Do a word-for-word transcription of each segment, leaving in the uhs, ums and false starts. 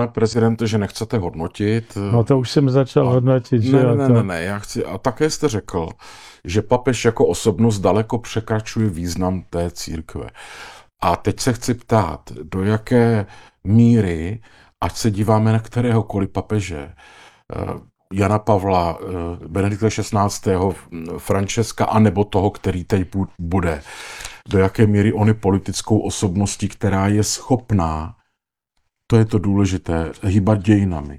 pane prezidente, že nechcete hodnotit. No to už jsem začal a, hodnotit, že? Ne, ne, to... ne, ne, já chci, a také jste řekl, že papež jako osobnost daleko překračuje význam té církve. A teď se chci ptát, do jaké míry, ať se díváme na kteréhokoliv papeže, Jana Pavla, Benedikta šestnáctého, Františka, anebo toho, který teď bude, do jaké míry on je politickou osobností, která je schopná, to je to důležité, hýbat dějinami.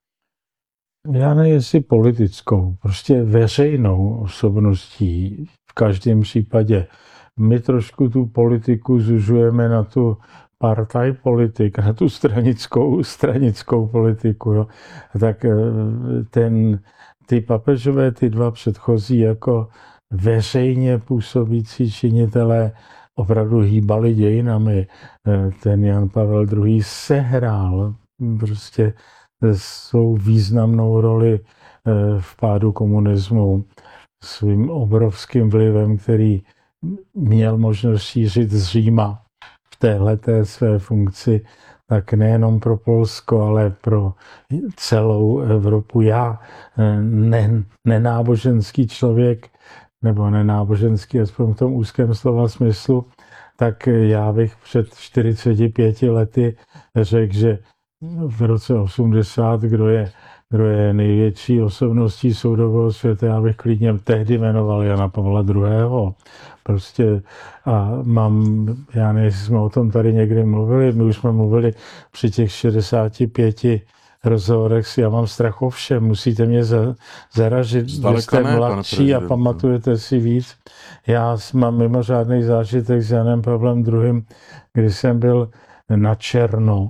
Já nevím, jestli politickou, prostě veřejnou osobností v každém případě. My trošku tu politiku zužujeme na tu partaj politik, na tu stranickou, stranickou politiku. Jo. Tak ten, ty papežové, ty dva předchozí jako veřejně působící činitelé opravdu hýbali dějinami. Ten Jan Pavel druhý. sehrál prostě svou významnou roli v pádu komunismu, svým obrovským vlivem, který měl možnost šířit z Říma v téhleté své funkci, tak nejenom pro Polsko, ale pro celou Evropu. Já, ne, nenáboženský člověk, nebo nenáboženský, aspoň v tom úzkém slova smyslu, tak já bych před čtyřiceti pěti lety řekl, že v roce osmdesát, kdo je, kdo je největší osobností soudobého světa, já bych klidně tehdy jmenoval Jana Pavla druhého. Prostě a mám, já nevím, jestli jsme o tom tady někdy mluvili, my už jsme mluvili při těch šedesáti pěti rozhovorech, já mám strach o všem, musíte mě za, zaražit, vy jste mladší a pamatujete si víc. Já mám mimořádný zážitek s Janem Pavlem druhým, kdy jsem byl na černo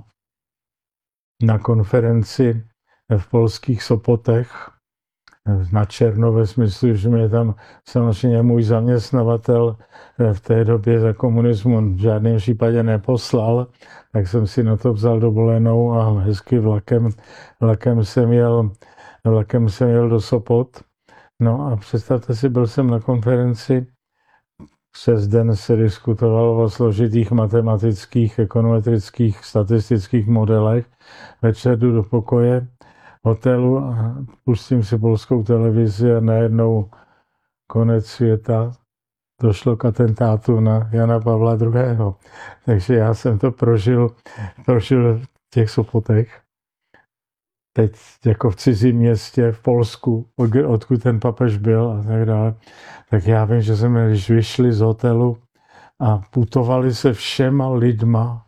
na konferenci v polských Sopotech, na černo ve smyslu, že mě tam samozřejmě můj zaměstnavatel v té době za komunismu v žádném případě neposlal, tak jsem si na to vzal dovolenou a hezky vlakem, vlakem, jsem jel, vlakem jsem jel do Sopot. No a představte si, byl jsem na konferenci, přes den se diskutovalo o složitých matematických, ekonometrických, statistických modelech. Večer jdu do pokoje hotelu a pustím si polskou televizi a najednou konec světa. Došlo k atentátu na Jana Pavla druhého. Takže já jsem to prožil, prožil v těch Sopotech. Teď jako v cizím městě, v Polsku, odkud ten papež byl a tak dále. Tak já vím, že jsme, když vyšli z hotelu a putovali se všema lidma,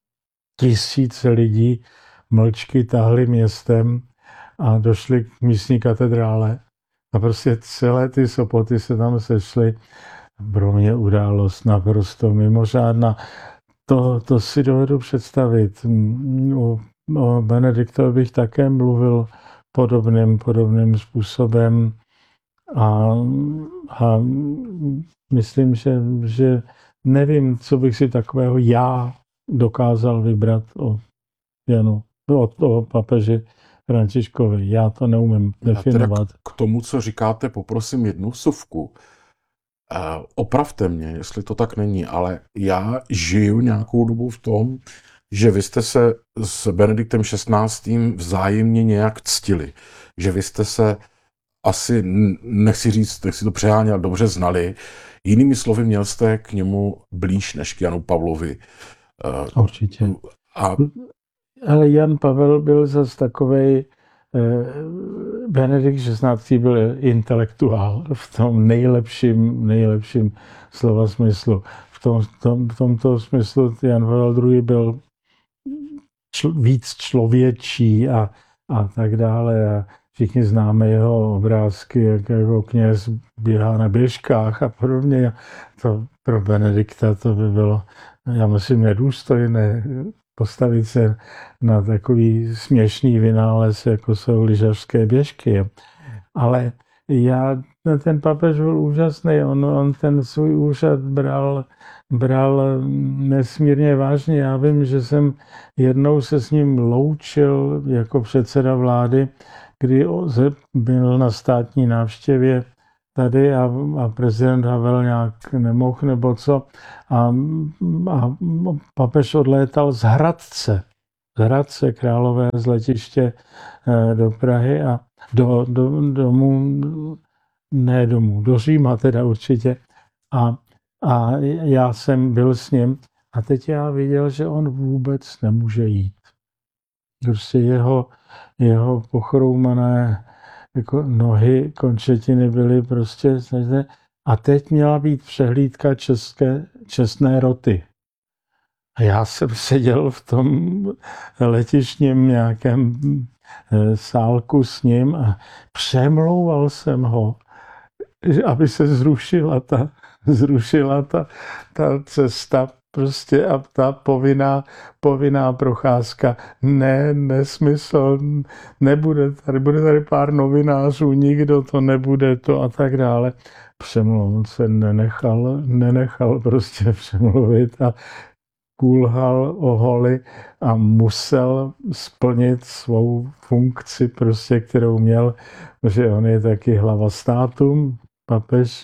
tisíce lidí, mlčky tahli městem a došli k místní katedrále. A prostě celé ty Sopoty se tam sešly. Pro mě událost naprosto mimořádná. To, to si dovedu představit. O, o Benediktovi bych také mluvil podobným, podobným způsobem. A, a myslím, že, že nevím, co bych si takového já dokázal vybrat o Janu, o, o papeži Františkovi. Já to neumím definovat. K tomu, co říkáte, poprosím jednu vsuvku. Uh, opravte mě, jestli to tak není, ale já žiju nějakou dobu v tom, že vy jste se s Benediktem šestnáctým vzájemně nějak ctili. Že vy jste se asi, nechci říct, nechci to přehánět, dobře znali. Jinými slovy, měl jste k němu blíž než k Janu Pavlovi. Uh, Určitě. A... Ale Jan Pavel byl zase takovej, Benedikt šestnáctý byl intelektuál v tom nejlepším, nejlepším slova smyslu. V, tom, tom, v tomto smyslu Jan Pavel druhý byl čl, víc člověčí a, a tak dále. A všichni známe jeho obrázky, jak jako kněz běhá na běžkách a podobně. To pro Benedikta to by bylo, já myslím, nedůstojné postavit se na takový směšný vynález, jako jsou lyžařské běžky. Ale já, ten papež byl úžasný, on, on ten svůj úřad bral, bral nesmírně vážně. Já vím, že jsem jednou se s ním loučil jako předseda vlády, kdy byl na státní návštěvě tady a, a prezident Havel nějak nemohl nebo co. A, a papež odlétal z Hradce. Hradce Králové z letiště do Prahy a do, do domů, ne domů, do Říma teda určitě. A, a já jsem byl s ním a teď já viděl, že on vůbec nemůže jít. Prostě jeho, jeho pochroumané jako nohy, končetiny byly prostě... A teď měla být přehlídka české, čestné roty. A já jsem seděl v tom letišním nějakém sálku s ním a přemlouval jsem ho, aby se zrušila ta, zrušila ta, ta cesta prostě a ta povinná, povinná procházka. Ne, nesmysl, nebude tady, bude tady pár novinářů, nikdo to nebude to a tak dále. Přemlouval se nenechal, nenechal prostě přemluvit a kulhal o holi a musel splnit svou funkci, prostě, kterou měl, protože on je taky hlava státu, papež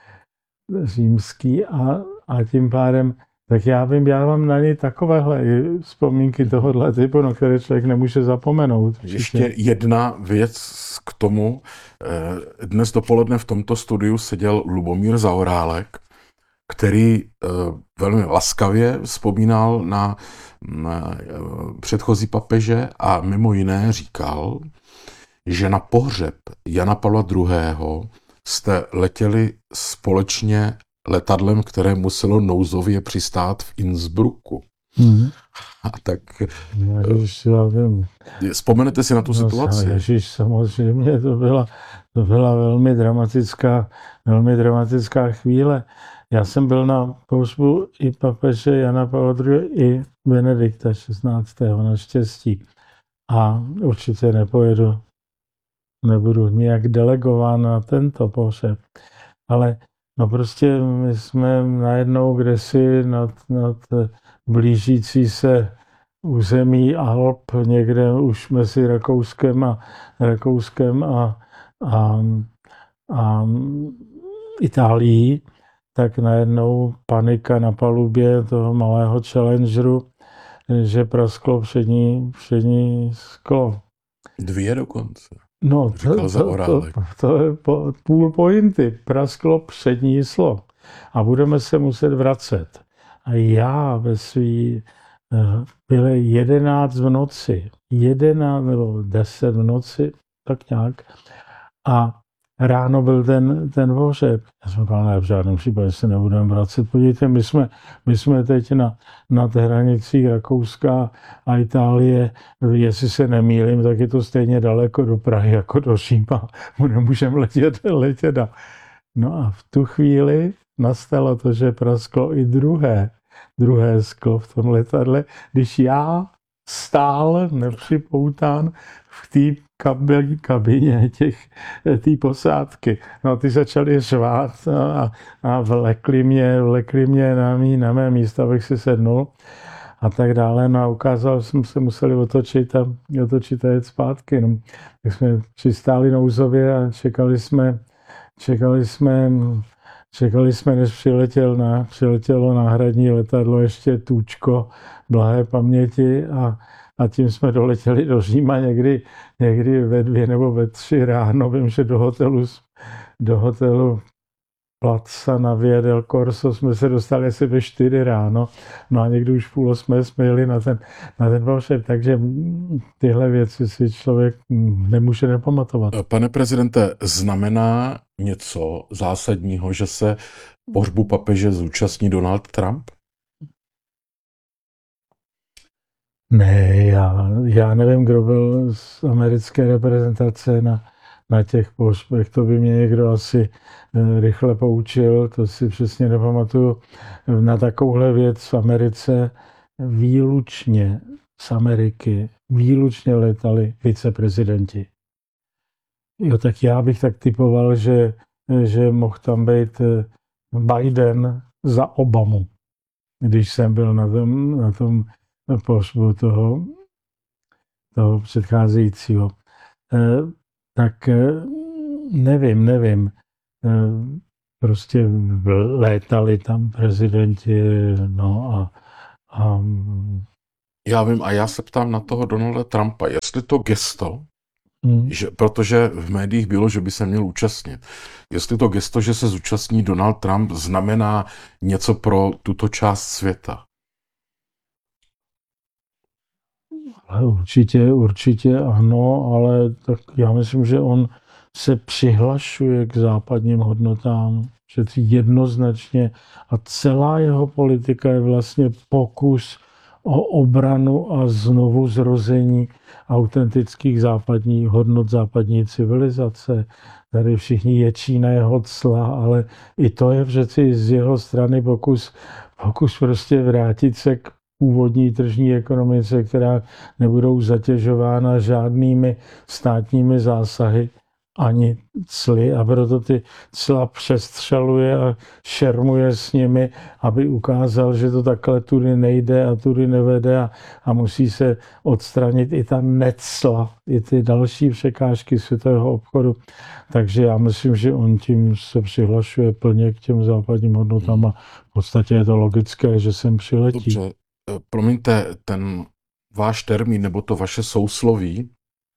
římský a, a tím pádem, tak já vím, já mám na něj takovéhle vzpomínky tohohle typu, na které člověk nemůže zapomenout. Ještě jedna věc k tomu. Dnes dopoledne v tomto studiu seděl Lubomír Zaorálek, který velmi laskavě vzpomínal na, na předchozí papeže a mimo jiné říkal, že na pohřeb Jana Pavla druhého. Jste letěli společně letadlem, které muselo nouzově přistát v Innsbrucku. Mm-hmm. A tak Ježiš, já vím. Vzpomenete si na tu no, situaci? Ježiš, samozřejmě, to byla, to byla velmi dramatická, velmi dramatická chvíle. Já jsem byl na pohřbu i papeže Jana Pavla druhého. i Benedikta šestnáctého naštěstí. A určitě nepojedu, nebudu nějak delegován na tento pohřeb. Ale no prostě my jsme najednou kdesi nad, nad blížící se území Alp, někde už mezi Rakouskem a, Rakouskem a, a, a Itálií, tak najednou panika na palubě toho malého Challengeru, že prasklo přední, přední sklo. Dvě dokonce. No, to, to, to, to je po, půl pointy. Prasklo přední sklo. A budeme se muset vracet. A já ve svý bylo jedenáct v noci. Jedenáct nebo deset v noci, tak nějak. A ráno byl ten, ten pohřeb. Já jsem říkal, ne, v žádném případě se nebudeme vracet. Podívejte, my jsme, my jsme teď na, na té hranicích Rakouska a Itálie. Jestli se nemýlím, tak je to stejně daleko do Prahy jako do Říma. Nemůžeme letět, letět. A... No a v tu chvíli nastalo to, že prasklo i druhé, druhé sklo v tom letadle, když já stál nepřipoután v té kabině těch, té posádky. No, ty začali řvát a, a vlekli mě, vlekli mě na, mý, na mé místo, abych si sednul a tak dále. No a ukázal, že jsme se museli otočit a otočit a jet zpátky. No, tak jsme přistáli nouzově a čekali jsme, čekali jsme, čekali jsme, než přiletěl na, přiletělo náhradní letadlo ještě Tůčko blahé paměti a A tím jsme doletěli do Říma někdy, někdy ve dvě nebo ve tři ráno. Vím, že do hotelu, do hotelu Plaza na Via del Corso jsme se dostali asi ve čtyři ráno. No a někdy už půl osmé jsme jeli na ten, na ten pohřeb. Takže tyhle věci si člověk nemůže nepamatovat. Pane prezidente, znamená něco zásadního, že se pohřbu papeže zúčastní Donald Trump? Ne, já, já nevím, kdo byl z americké reprezentace na, na těch pohřbech. To by mě někdo asi rychle poučil, to si přesně nepamatuju. Na takovouhle věc v Americe výlučně z Ameriky, výlučně letali viceprezidenti. Jo, tak já bych tak typoval, že, že mohl tam být Biden za Obamu, když jsem byl na tom, na tom pohřbu toho, toho předcházejícího. E, tak e, nevím, nevím. E, prostě létali tam prezidenti, no a, a Já vím, a já se ptám na toho Donalda Trumpa, jestli to gesto, Hmm. že, protože v médiích bylo, že by se měl účastnit, jestli to gesto, že se zúčastní Donald Trump, znamená něco pro tuto část světa. Ale určitě, určitě ano, ale tak já myslím, že on se přihlašuje k západním hodnotám, že to jednoznačně a celá jeho politika je vlastně pokus o obranu a znovu zrození autentických západních hodnot západní civilizace. Tady všichni ječí na jeho cla, ale i to je přeci z jeho strany pokus, pokus prostě vrátit se k původní tržní ekonomice, která nebudou zatěžována žádnými státními zásahy ani cly, a proto ty cla přestřeluje a šermuje s nimi, aby ukázal, že to takhle tudy nejde a tudy nevede a, a musí se odstranit i ta necla, i ty další překážky světového obchodu. Takže já myslím, že on tím se přihlašuje plně k těm západním hodnotám a v podstatě je to logické, že sem přiletí. Dobře, promiňte, ten váš termín nebo to vaše sousloví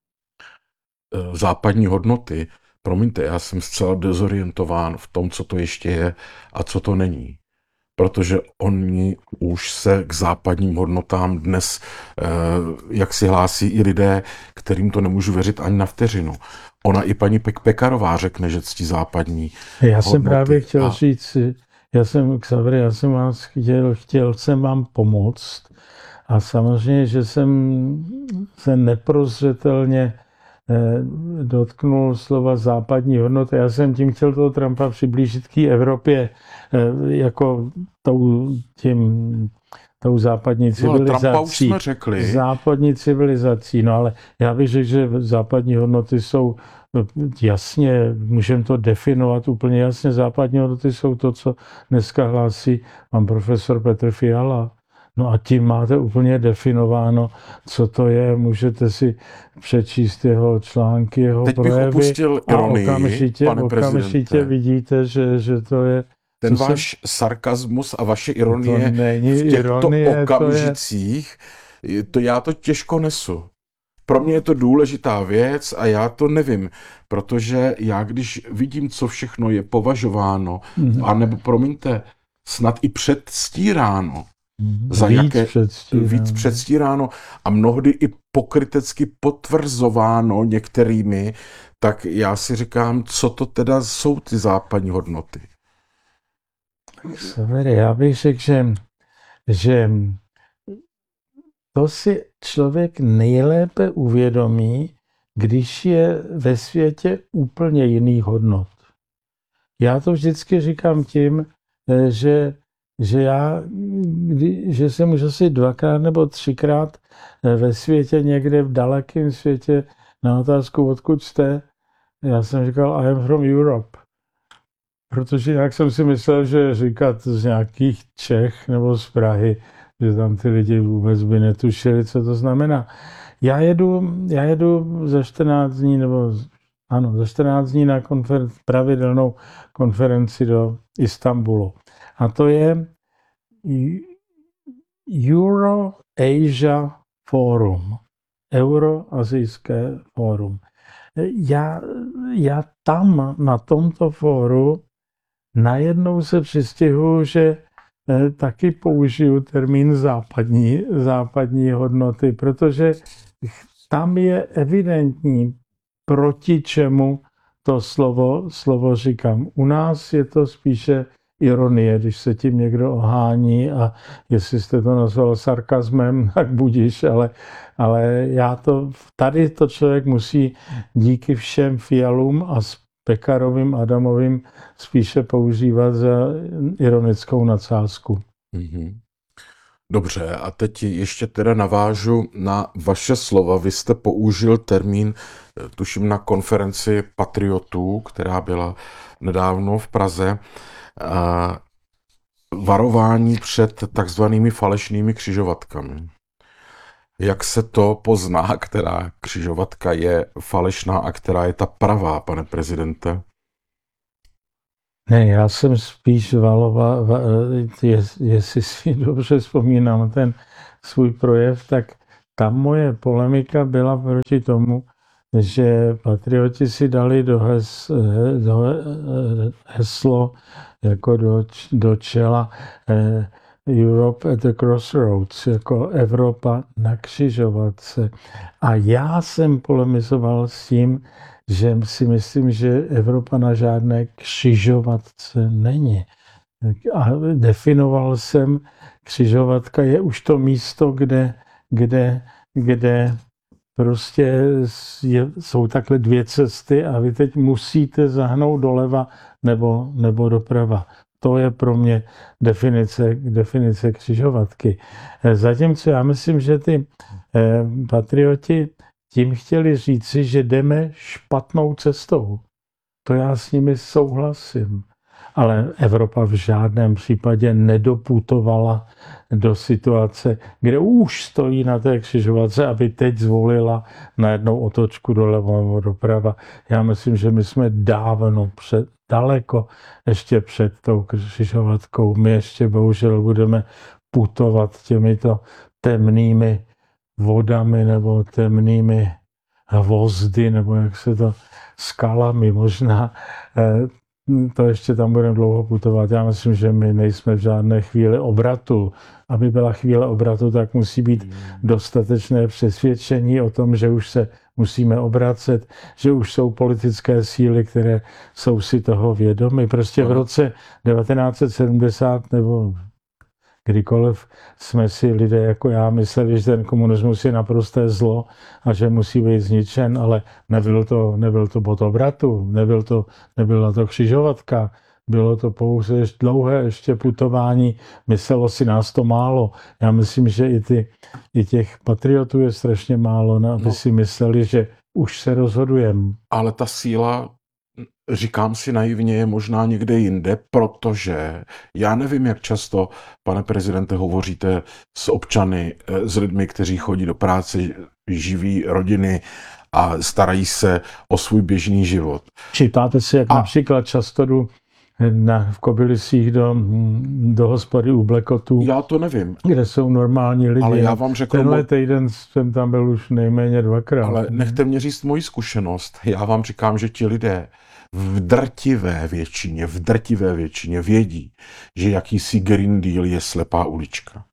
západní hodnoty, promiňte, já jsem zcela dezorientován v tom, co to ještě je a co to není. Protože oni už se k západním hodnotám dnes, jak si hlásí i lidé, kterým to nemůžu věřit ani na vteřinu. Ona i paní Pek Pekarová řekne, že ctí západní Já hodnoty. jsem právě chtěl a... říct, já jsem, Xavier, já jsem vás chtěl, chtěl jsem vám pomoct a samozřejmě, že jsem se neprozřetelně dotknul slova západní hodnoty. Já jsem tím chtěl toho Trumpa přiblížit k Evropě jako tou, tím, tou západní civilizací. No, Trumpa už jsme řekli. Západní civilizací, no ale já bych řekl, že západní hodnoty jsou jasně, můžeme to definovat úplně jasně. Západní hodnoty jsou to, co dneska hlásí pan profesor Petr Fiala. No a tím máte úplně definováno, co to je. Můžete si přečíst jeho články, jeho Teď projevy. Teď bych opustil ironii, a okamžitě, pane okamžitě vidíte, že, že to je... Ten váš se... sarkazmus a vaše ironie to není v těchto ironie, okamžicích, to, je... to já to těžko nesu. Pro mě je to důležitá věc a já to nevím, protože já když vidím, co všechno je považováno, mm-hmm. anebo promiňte, snad i předstíráno, za víc jaké předstíráno. víc předstíráno a mnohdy i pokrytecky potvrzováno některými, tak já si říkám, co to teda jsou ty západní hodnoty. Xavier, já bych řekl, že, že to si člověk nejlépe uvědomí, když je ve světě úplně jiných hodnot. Já to vždycky říkám tím, že že já, že jsem už asi dvakrát nebo třikrát ve světě, někde v dalekém světě, na otázku, odkud jste, já jsem říkal, I am from Europe. Protože jak jsem si myslel, že říkat z nějakých Čech nebo z Prahy, že tam ty lidi vůbec by netušili, co to znamená. Já jedu, já jedu za čtrnáct dní, nebo ano, za čtrnáct dní na konfer- pravidelnou konferenci do Istanbulu. A to je Euro-Asia Forum, Euroazijské fórum. Já, já tam na tomto fóru najednou se přistihuji, že taky použiju termín západní, západní hodnoty, protože tam je evidentní, proti čemu to slovo, slovo říkám. U nás je to spíše ironie, když se tím někdo ohání a jestli jste to nazval sarkazmem, tak budíš, ale, ale já to, tady to člověk musí díky všem Fialům a Pekarovým, Adamovým spíše používat za ironickou nadsázku. Mm-hmm. Dobře, a teď ještě teda navážu na vaše slova. Vy jste použil termín, tuším na konferenci patriotů, která byla nedávno v Praze, varování před takzvanými falešnými křižovatkami. Jak se to pozná, která křižovatka je falešná a která je ta pravá, pane prezidente? Ne, já jsem spíš valoval, jestli si dobře vzpomínám, ten svůj projev, tak tam moje polemika byla proti tomu, že patrioti si dali do, hes, do heslo jako do, do čela eh, Europe at the Crossroads, jako Evropa na křižovatce. A já jsem polemizoval s tím, že si myslím, že Evropa na žádné křižovatce není. A definoval jsem, křižovatka je už to místo, kde, kde, kde prostě je, jsou takhle dvě cesty a vy teď musíte zahnout doleva nebo, nebo doprava. To je pro mě definice, definice křižovatky. Zatímco já myslím, že ty eh, patrioti tím chtěli říci, že jdeme špatnou cestou. To já s nimi souhlasím. Ale Evropa v žádném případě nedoputovala do situace, kde už stojí na té křižovatce, aby teď zvolila najednou otočku doleva nebo doprava. Já myslím, že my jsme dávno před, daleko ještě před tou křižovatkou. My ještě bohužel budeme putovat těmito temnými vodami nebo temnými hvozdy, nebo jak se to skalami možná. To ještě tam budeme dlouho putovat. Já myslím, že my nejsme v žádné chvíli obratu. Aby byla chvíle obratu, tak musí být dostatečné přesvědčení o tom, že už se musíme obracet, že už jsou politické síly, které jsou si toho vědomy. Prostě v roce devatenáct set sedmdesát nebo kdykoliv jsme si lidé jako já mysleli, že ten komunismus je naprosté zlo a že musí být zničen, ale nebyl to, nebyl to bod obratu, nebyl to, nebyla to křižovatka, bylo to pouze ještě dlouhé ještě putování, myslelo si nás to málo. Já myslím, že i, ty, i těch patriotů je strašně málo, no, aby no. si mysleli, že už se rozhodujeme. Ale ta síla, říkám si naivně, je možná někde jinde, protože já nevím, jak často, pane prezidente, hovoříte s občany, s lidmi, kteří chodí do práce, živí rodiny a starají se o svůj běžný život. Ptáte se, jak a... například často jdu na, v Kobylisích do, do hospody u Blekotů. Já to nevím. Kde jsou normální lidi. Ale já vám řeknu... Tenhle týden jsem tam byl už nejméně dvakrát. Ale nechte mě říct moji zkušenost. Já vám říkám, že ti lidé v drtivé většině, v drtivé většině vědí, že jakýsi Green Deal je slepá ulička.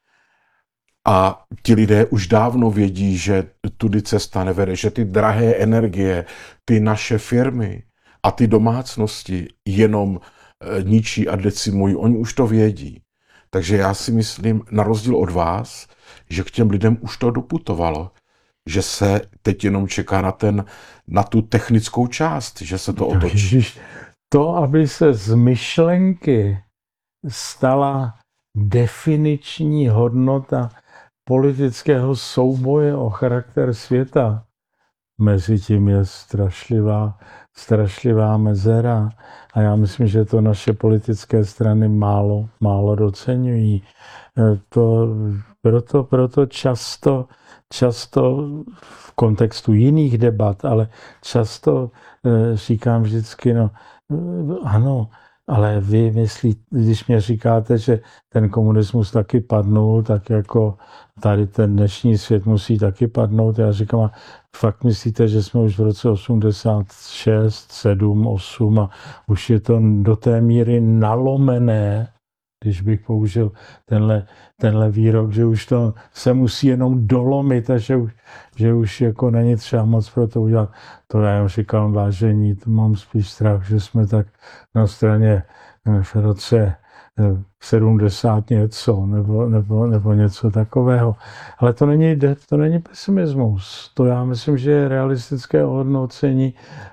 A ti lidé už dávno vědí, že tudy cesta nevede, že ty drahé energie, ty naše firmy a ty domácnosti jenom ničí a decimují. Oni už to vědí. Takže já si myslím, na rozdíl od vás, že k těm lidem už to doputovalo. Že se teď jenom čeká na, ten, na tu technickou část, že se to otočí. To, aby se z myšlenky stala definiční hodnota politického souboje o charakter světa, mezi tím je strašlivá, strašlivá mezera. A já myslím, že to naše politické strany málo, málo doceňují. To, proto, proto často Často v kontextu jiných debat, ale často e, říkám vždycky, no e, ano, ale vy myslíte, když mě říkáte, že ten komunismus taky padnul, tak jako tady ten dnešní svět musí taky padnout. Já říkám, a fakt myslíte, že jsme už v roce osmdesát šest, sedm, osm a už je to do té míry nalomené, když bych použil tenhle, tenhle výrok, že už to se musí jenom dolomit a že už, že už jako není třeba moc pro to udělat. To já jim říkám, vážení, to mám spíš strach, že jsme tak na straně v roce sedmdesát něco nebo, nebo, nebo něco takového. Ale to není, to není pesimismus. To já myslím, že je realistické hodnocení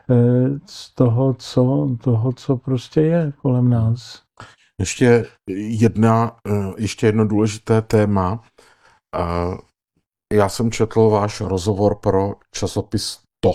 z toho, co, toho, co prostě je kolem nás. Ještě jedna, ještě jedno důležité téma. Já jsem četl váš rozhovor pro časopis To.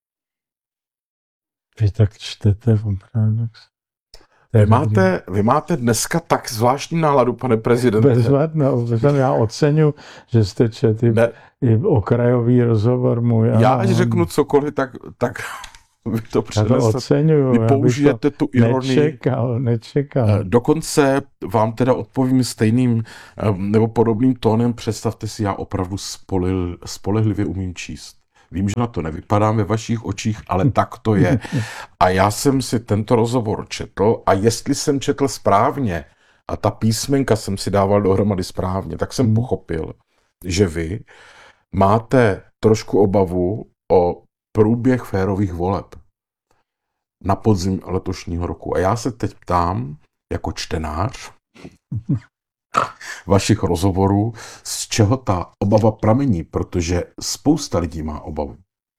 Vy tak čtete opravdu. Vy máte, vy máte dneska tak zvláštní náladu, pane prezidente. Bezvadno, já oceňuji, že jste četl i okrajový rozhovor můj. Já ano, až řeknu cokoliv, tak, tak Vy to Já to přenesete. oceňuju. Vy já bych použijete to tu ironii. Nečekal, nečekal. Dokonce vám teda odpovím stejným nebo podobným tónem. Představte si, já opravdu spolil, spolehlivě umím číst. Vím, že na to nevypadám ve vašich očích, ale tak to je. A já jsem si tento rozhovor četl a jestli jsem četl správně a ta písmenka jsem si dával dohromady správně, tak jsem pochopil, že vy máte trošku obavu o průběh férových voleb na podzim letošního roku. A já se teď ptám, jako čtenář vašich rozhovorů, z čeho ta obava pramení, protože spousta lidí má obavu.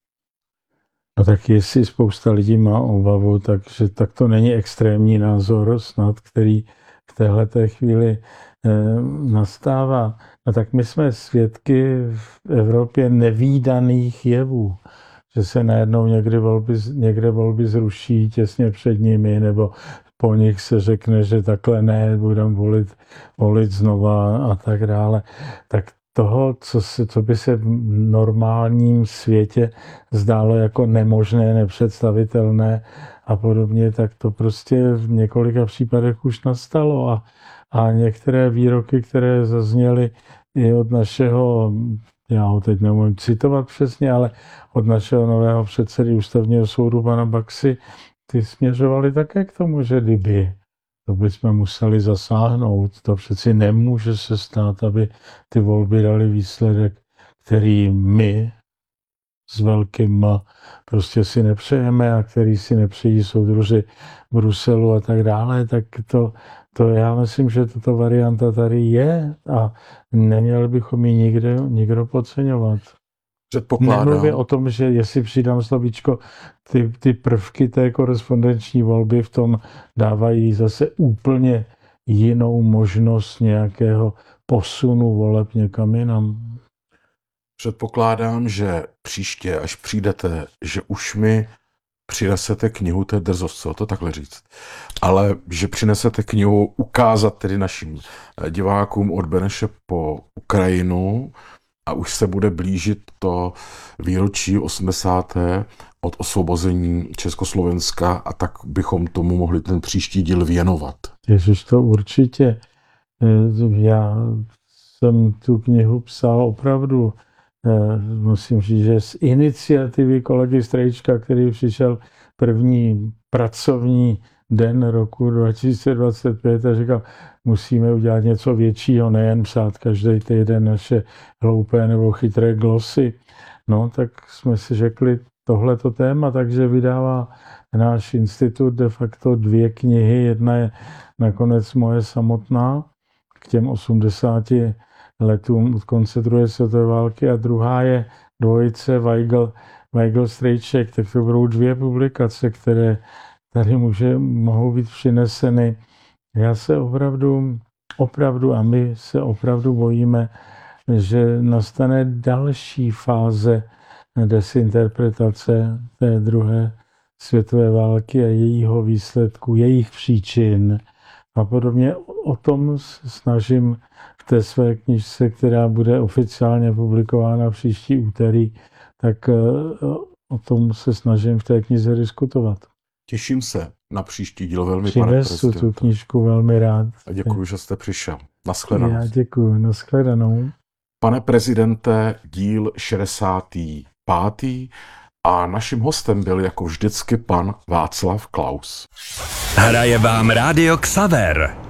No tak jestli spousta lidí má obavu, takže tak to není extrémní názor snad, který v téhleté chvíli eh, nastává. No tak my jsme svědky v Evropě nevídaných jevů, že se najednou někdy volby, někde volby zruší těsně před nimi, nebo po nich se řekne, že takhle ne, budeme volit, volit znova a tak dále. Tak toho, co, se, co by se v normálním světě zdálo jako nemožné, nepředstavitelné a podobně, tak to prostě v několika případech už nastalo. A, a některé výroky, které zazněly i od našeho, já ho teď nemůžu citovat přesně, ale od našeho nového předsedy ústavního soudu, pana Baxy, ty směřovaly také k tomu, že kdyby to bychom museli zasáhnout. To přeci nemůže se stát, aby ty volby dali výsledek, který my s velkým M prostě si nepřejeme a který si nepřejí soudruži v Bruselu a tak dále, tak to, to já myslím, že tato varianta tady je a neměli bychom ji nikde, nikdo podceňovat. Nemluvě o tom, že jestli přidám slovíčko, ty, ty prvky té korespondenční volby v tom dávají zase úplně jinou možnost nějakého posunu voleb někam jinam. Předpokládám, že příště, až přijdete, že už mi přinesete knihu, to je drzost, co to takhle říct, ale že přinesete knihu ukázat tedy našim divákům od Beneše po Ukrajinu, a už se bude blížit to výročí osmdesátého od osvobození Československa a tak bychom tomu mohli ten příští díl věnovat. Ježiš, to určitě. Já jsem tu knihu psal opravdu, musím říct, že z iniciativy kolegy Strejčka, který přišel první pracovní den roku dva tisíce dvacet pět a říkal, musíme udělat něco většího, nejen psát každý týden naše hloupé nebo chytré glosy. No, tak jsme si řekli tohleto téma, takže vydává náš institut de facto dvě knihy. Jedna je nakonec moje samotná k těm osmdesáti letům od konce druhé světové války a druhá je dvojice Weigl, Weigl Strejček. Tak to budou dvě publikace, které tady může, mohou být přineseny. Já se opravdu, opravdu a my se opravdu bojíme, že nastane další fáze desinterpretace té druhé světové války a jejího výsledku, jejich příčin. A podobně o tom se snažím v té své knižce, která bude oficiálně publikována příští úterý, tak o tom se snažím v té knize diskutovat. Těším se na příští díl velmi, Přinesu pane prezidente. tu knížku velmi rád. A děkuji, že jste přišel. Naschledanou. Já děkuji. Naschledanou. Pane prezidente, díl šedesátý pátý a naším hostem byl jako vždycky pan Václav Klaus. Hraje vám Rádio Xaver.